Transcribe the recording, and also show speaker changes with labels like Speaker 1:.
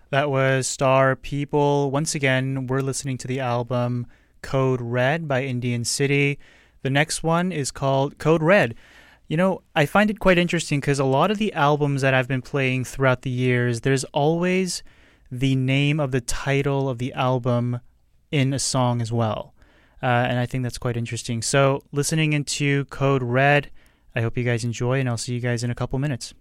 Speaker 1: That was Star People. Once again, we're listening to the album Code Red by Indian City. The next one is called Code Red. I find it quite interesting because a lot of the albums that I've been playing throughout the years, there's always the name of the title of the album in a song as well. And I think that's quite interesting. So, listening into Code Red, I hope you guys enjoy, and I'll see you guys in a couple minutes.